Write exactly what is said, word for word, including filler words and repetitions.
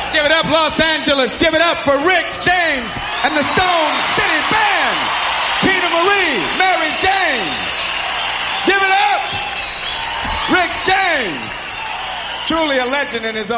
Give it up, Los Angeles. Give it up for Rick James and the Stone City Band. Tina Marie, Mary Jane. Give it up, Rick James. Truly a legend in his own